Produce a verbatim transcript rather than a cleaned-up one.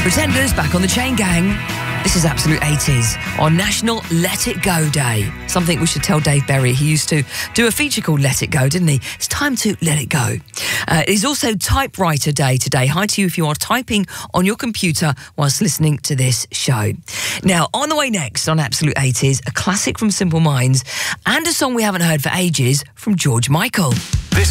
Pretenders back on the Chain Gang. This is Absolute eighties on National Let It Go Day. Something we should tell Dave Berry. He used to do a feature called Let It Go, didn't he? It's time to let it go. Uh, it is also Typewriter Day today. Hi to you if you are typing on your computer whilst listening to this show. Now, on the way next on Absolute eighties, a classic from Simple Minds and a song we haven't heard for ages from George Michael.